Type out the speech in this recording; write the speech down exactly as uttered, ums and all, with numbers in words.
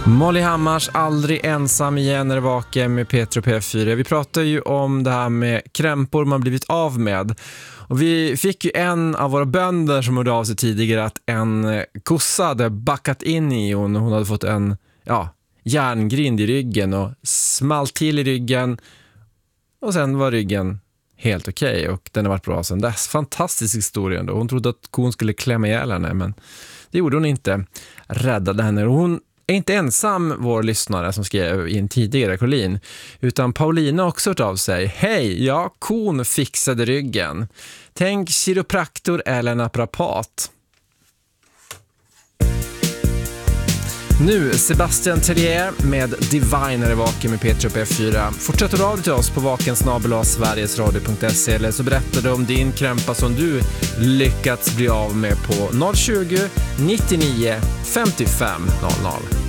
Molly Hammars Aldrig ensam igen är vaken med Petro P fyra. Vi pratar ju om det här med krämpor man blivit av med. Och vi fick ju en av våra bönder som hörde av sig tidigare att en kossa hade backat in i hon och hon hade fått en ja, järngrind i ryggen och smalt till i ryggen. Och sen var ryggen helt okej okay, och den har varit bra sedan dess. Fantastisk historia ändå. Hon trodde att kon skulle klämma ihjäl henne, men det gjorde hon inte. Räddade henne. Och hon är inte ensam, vår lyssnare som skrev in tidigare, Colin, utan Paulina också hört av sig. Hej, ja, kon fixade ryggen. Tänk kiropraktor eller naprapat. Nu Sebastian Tellier med Divine är vaken med Petro P fyra. Fortsätt att radio till oss på vaken snabel-a sverigesradio punkt se eller så berättar du om din krämpa som du lyckats bli av med på noll tjugo, nittionio, femtiofem noll noll.